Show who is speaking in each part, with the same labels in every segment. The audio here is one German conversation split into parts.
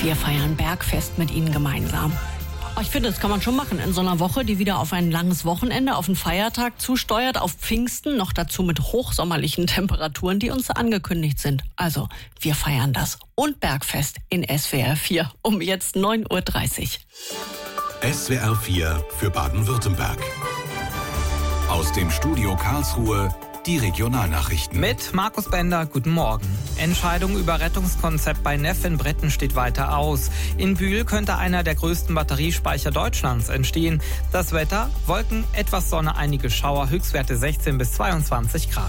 Speaker 1: Wir feiern Bergfest mit Ihnen gemeinsam. Ich finde, das kann man schon machen in so einer Woche, die wieder auf ein langes Wochenende, auf einen Feiertag zusteuert, auf Pfingsten, noch dazu mit hochsommerlichen Temperaturen, die uns angekündigt sind. Also, wir feiern das. Und Bergfest in SWR 4 um jetzt 9.30 Uhr.
Speaker 2: SWR 4 für Baden-Württemberg. Aus dem Studio Karlsruhe die Regionalnachrichten.
Speaker 3: Mit Markus Bender, guten Morgen. Entscheidung über Rettungskonzept bei Neff in Bretten steht weiter aus. In Bühl könnte einer der größten Batteriespeicher Deutschlands entstehen. Das Wetter, Wolken, etwas Sonne, einige Schauer, Höchstwerte 16 bis 22 Grad.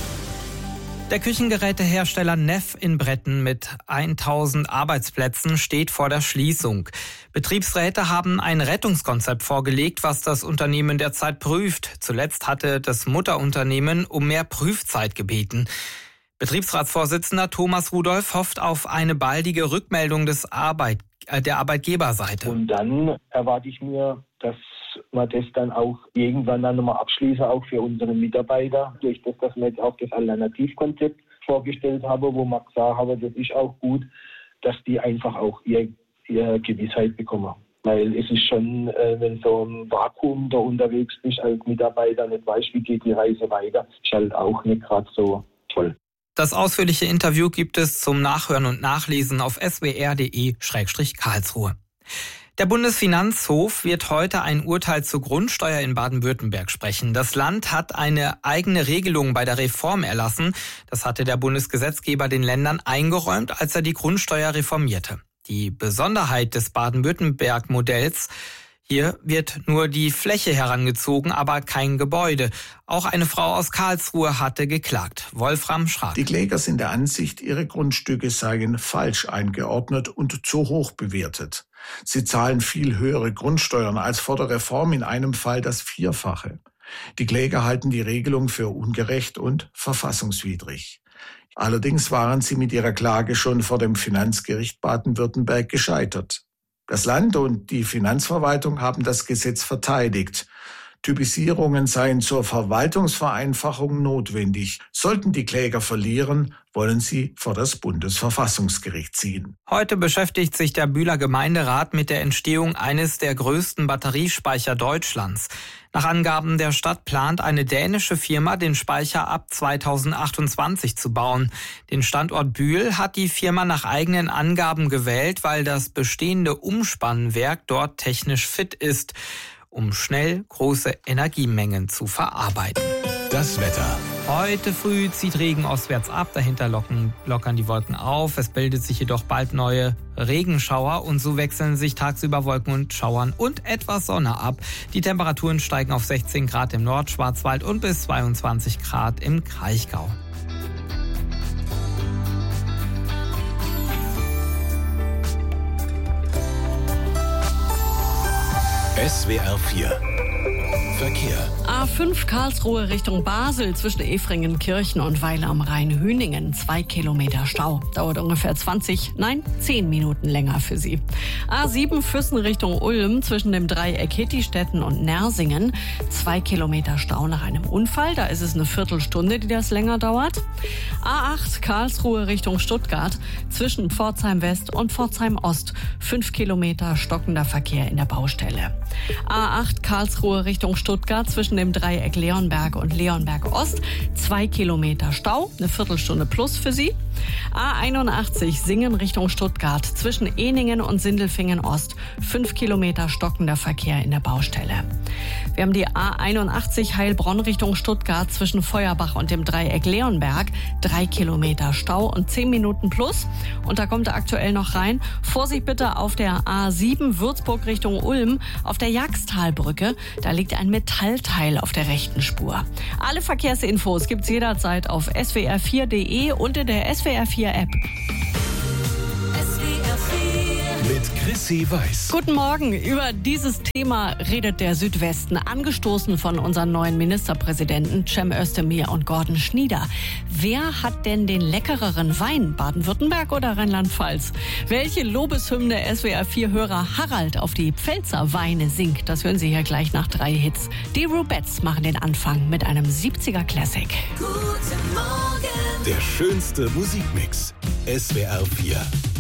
Speaker 3: Der Küchengerätehersteller Neff in Bretten mit 1000 Arbeitsplätzen steht vor der Schließung. Betriebsräte haben ein Rettungskonzept vorgelegt, was das Unternehmen derzeit prüft. Zuletzt hatte das Mutterunternehmen um mehr Prüfzeit gebeten. Betriebsratsvorsitzender Thomas Rudolph hofft auf eine baldige Rückmeldung der Arbeitgeberseite.
Speaker 4: Und dann erwarte ich mir, dass wir das dann auch irgendwann dann nochmal abschließen, auch für unsere Mitarbeiter, durch das, dass wir jetzt auch das Alternativkonzept vorgestellt haben, wo wir gesagt haben, das ist auch gut, dass die einfach auch ihre Gewissheit bekommen. Weil es ist schon, wenn so ein Vakuum da unterwegs bist als Mitarbeiter, nicht weißt, wie geht die Reise weiter, ist halt auch nicht gerade so toll.
Speaker 3: Das ausführliche Interview gibt es zum Nachhören und Nachlesen auf swr.de/Karlsruhe. Der Bundesfinanzhof wird heute ein Urteil zur Grundsteuer in Baden-Württemberg sprechen. Das Land hat eine eigene Regelung bei der Reform erlassen. Das hatte der Bundesgesetzgeber den Ländern eingeräumt, als er die Grundsteuer reformierte. Die Besonderheit des Baden-Württemberg-Modells: hier wird nur die Fläche herangezogen, aber kein Gebäude. Auch eine Frau aus Karlsruhe hatte geklagt. Wolfram Schrag.
Speaker 5: Die Kläger sind der Ansicht, ihre Grundstücke seien falsch eingeordnet und zu hoch bewertet. Sie zahlen viel höhere Grundsteuern als vor der Reform, in einem Fall das Vierfache. Die Kläger halten die Regelung für ungerecht und verfassungswidrig. Allerdings waren sie mit ihrer Klage schon vor dem Finanzgericht Baden-Württemberg gescheitert. Das Land und die Finanzverwaltung haben das Gesetz verteidigt. Typisierungen seien zur Verwaltungsvereinfachung notwendig. Sollten die Kläger verlieren, wollen sie vor das Bundesverfassungsgericht ziehen.
Speaker 3: Heute beschäftigt sich der Bühler Gemeinderat mit der Entstehung eines der größten Batteriespeicher Deutschlands. Nach Angaben der Stadt plant eine dänische Firma, den Speicher ab 2028 zu bauen. Den Standort Bühl hat die Firma nach eigenen Angaben gewählt, weil das bestehende Umspannwerk dort technisch fit ist, um schnell große Energiemengen zu verarbeiten.
Speaker 2: Das Wetter.
Speaker 3: Heute früh zieht Regen ostwärts ab, dahinter lockern die Wolken auf. Es bildet sich jedoch bald neue Regenschauer und so wechseln sich tagsüber Wolken und Schauern und etwas Sonne ab. Die Temperaturen steigen auf 16 Grad im Nordschwarzwald und bis 22 Grad im Kraichgau.
Speaker 2: SWR 4 Verkehr.
Speaker 1: A5 Karlsruhe Richtung Basel zwischen Efringenkirchen und Weil am Rhein-Hüningen. 2 Kilometer Stau. Dauert ungefähr 10 Minuten länger für Sie. A7 Füssen Richtung Ulm zwischen dem Dreieck Hittistetten und Nersingen. 2 Kilometer Stau nach einem Unfall. Da ist es eine Viertelstunde, die das länger dauert. A8 Karlsruhe Richtung Stuttgart zwischen Pforzheim West und Pforzheim Ost. 5 Kilometer stockender Verkehr in der Baustelle. A8 Karlsruhe Richtung Stuttgart zwischen dem Dreieck Leonberg und Leonberg Ost. 2 Kilometer Stau, eine Viertelstunde plus für Sie. A81 Singen Richtung Stuttgart zwischen Ehningen und Sindelfingen Ost. 5 Kilometer stockender Verkehr in der Baustelle. Wir haben die A81 Heilbronn Richtung Stuttgart zwischen Feuerbach und dem Dreieck Leonberg. 3 Kilometer Stau und 10 Minuten plus. Und da kommt aktuell noch rein: Vorsicht bitte auf der A7 Würzburg Richtung Ulm auf der Jagstalbrücke. Da liegt ein Metallteil auf der rechten Spur. Alle Verkehrsinfos gibt's jederzeit auf swr4.de und in der SWR 4 App.
Speaker 2: Mit Chrissy Weiß.
Speaker 1: Guten Morgen. Über dieses Thema redet der Südwesten, angestoßen von unseren neuen Ministerpräsidenten Cem Özdemir und Gordon Schnieder. Wer hat denn den leckereren Wein, Baden-Württemberg oder Rheinland-Pfalz? Welche Lobeshymne SWR4-Hörer Harald auf die Pfälzer Weine singt, das hören Sie hier gleich nach 3 Hits. Die Rubettes machen den Anfang mit einem 70er Classic.
Speaker 2: Der schönste Musikmix. SWR 4.